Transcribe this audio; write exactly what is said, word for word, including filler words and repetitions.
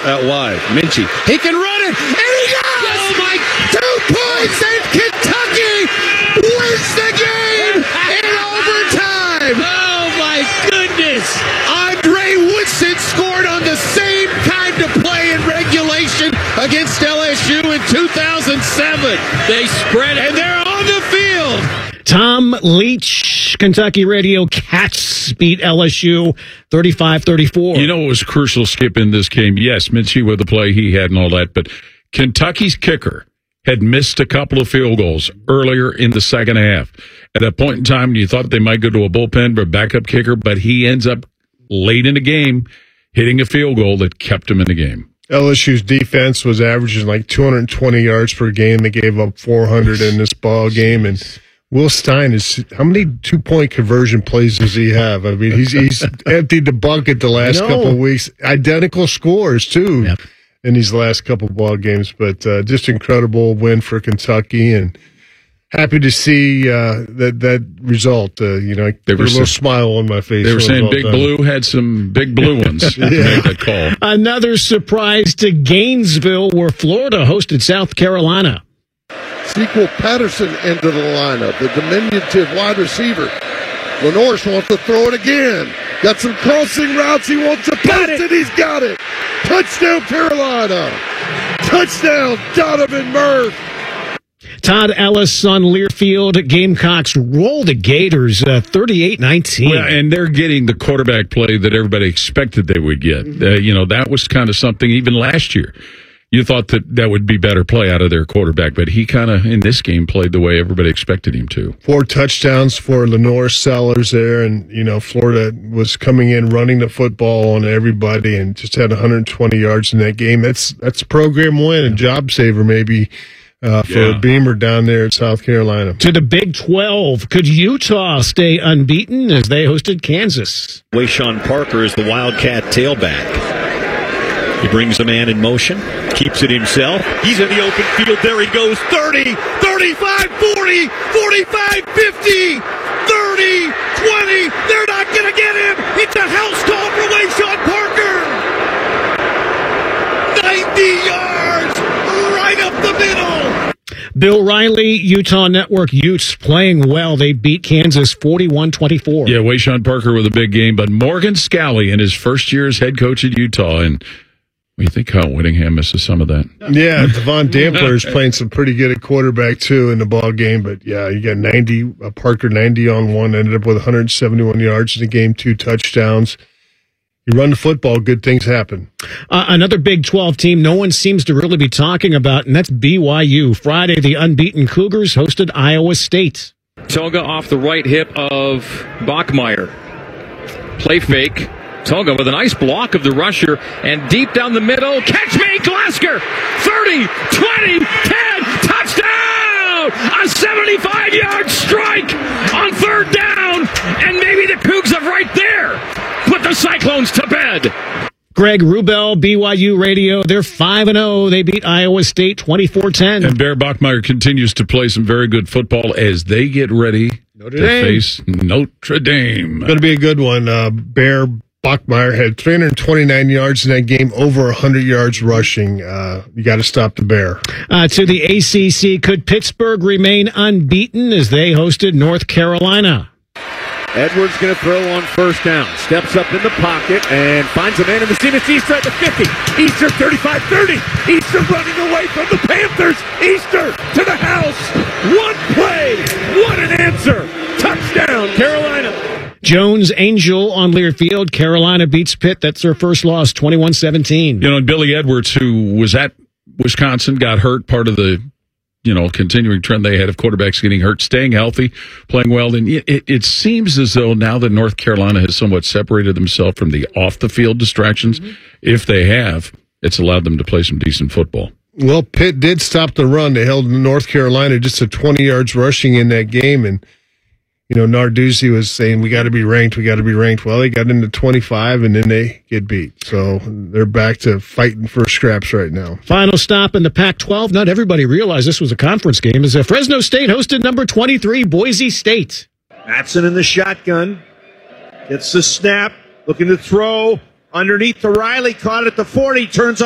out wide. Minchie. He can run it, and he does! Oh, my... Two points, and Kentucky wins the game in overtime! Oh, my goodness! Andre Woodson scored on the same kind of play in regulation against L S U in two thousand seven. They spread it. And they're on the field. Tom Leach, Kentucky Radio Cats beat L S U thirty-five thirty-four. You know what was crucial, Skip, in this game? Yes, Minchie with the play he had and all that, but Kentucky's kicker had missed a couple of field goals earlier in the second half. At a point in time, you thought they might go to a bullpen or backup kicker, but he ends up late in the game hitting a field goal that kept him in the game. L S U's defense was averaging like two hundred twenty yards per game. They gave up four hundred in this ball game, and Will Stein is how many two point conversion plays does he have? I mean, he's he's emptied the bucket the last couple of weeks. Identical scores too yep. in these last couple of ball games, but uh, just incredible win for Kentucky, and happy to see uh, that that result. Uh, you know, I put a little smile on my face. They were saying Big done. Blue had some big blue ones yeah. to make that call. Another surprise to Gainesville, where Florida hosted South Carolina. Sequel Patterson into the lineup, the diminutive wide receiver. Lenore wants to throw it again. Got some crossing routes. He wants to post it. it. He's got it. Touchdown, Carolina. Touchdown, Donovan Murph. Todd Ellis on Learfield. Gamecocks roll the Gators uh, thirty-eight nineteen. Well, and they're getting the quarterback play that everybody expected they would get. Mm-hmm. Uh, you know, that was kind of something even last year. You thought that that would be better play out of their quarterback, but he kind of, in this game, played the way everybody expected him to. Four touchdowns for Lenore Sellers there, and, you know, Florida was coming in, running the football on everybody, and just had one hundred twenty yards in that game. That's that's a program win, a job saver maybe uh, for yeah. Beamer down there in South Carolina. To the Big twelve, could Utah stay unbeaten as they hosted Kansas? Wayshawn Parker is the Wildcat tailback. He brings a man in motion, keeps it himself. He's in the open field. There he goes. thirty, thirty-five, forty, forty-five, fifty, thirty, twenty. They're not going to get him. It's a house call for Wayshawn Parker. ninety yards right up the middle. Bill Riley, Utah Network Utes playing well. They beat Kansas forty-one twenty-four. Yeah, Wayshawn Parker with a big game, but Morgan Scalley in his first year as head coach at Utah, and we think Kyle Whittingham misses some of that. Yeah, Devon Dampler is playing some pretty good at quarterback, too, in the ball game. But, yeah, you got ninety, uh, Parker ninety on one, ended up with one hundred seventy-one yards in the game, two touchdowns. You run the football, good things happen. Uh, another Big twelve team no one seems to really be talking about, and that's B Y U. Friday, the unbeaten Cougars hosted Iowa State. Toga off the right hip of Bachmeier. Play fake. Toga with a nice block of the rusher, and deep down the middle, catch me, Glasgow! thirty, twenty, ten, touchdown! A seventy-five-yard strike on third down, and maybe the Cougs have right there put the Cyclones to bed. Greg Wrubel, B Y U Radio, they're five and oh. They beat Iowa State twenty-four ten. And Bear Bachmeier continues to play some very good football as they get ready Notre to Dame. face Notre Dame. Going to be a good one. Uh, Bear Bachmeier had three hundred twenty-nine yards in that game, over one hundred yards rushing. Uh, you got to stop the Bear. Uh, to the A C C, could Pittsburgh remain unbeaten as they hosted North Carolina? Edwards going to throw on first down. Steps up in the pocket and finds a man in the seam. It's Easter at the fifty. Easter thirty-five thirty. Easter running away from the Panthers. Easter to the house. One play. What an answer. Touchdown, Carolina. Jones Angel on Learfield. Carolina beats Pitt. That's their first loss, twenty-one seventeen. You know, and Billy Edwards, who was at Wisconsin, got hurt, part of the, you know, continuing trend they had of quarterbacks getting hurt, staying healthy, playing well. And it, it, it seems as though now that North Carolina has somewhat separated themselves from the off-the-field distractions, mm-hmm. if they have, it's allowed them to play some decent football. Well, Pitt did stop the run. They held North Carolina just to twenty yards rushing in that game, and you know, Narduzzi was saying, we got to be ranked, we got to be ranked. Well, they got into twenty-five, and then they get beat. So they're back to fighting for scraps right now. Final stop in the Pac twelve. Not everybody realized this was a conference game, as Fresno State hosted number twenty-three, Boise State. Matson in the shotgun. Gets the snap, looking to throw. Underneath to Riley, caught at the forty, turns on.